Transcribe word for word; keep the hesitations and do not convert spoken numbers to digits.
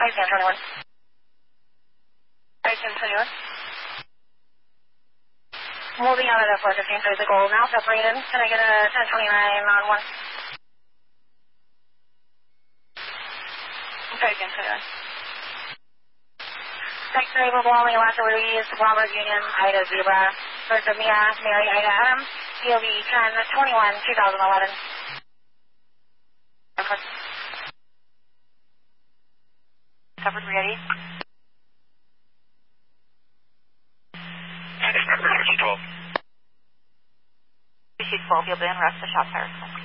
Hi, Sam twenty-one. Hi, Sam twenty-one. Moving out of the four fifteen through the gold now, separated. Can I get a ten twenty-nine on one? Okay, Sam twenty-one. Next variable, only Alaska Louise, Robert Union, Ida Zebra, Bertha Mia, Mary Ida Adam, D O B ten twenty-one, twenty eleven. Covered, ready? twelve. twelve, you'll be in rest the shop fire.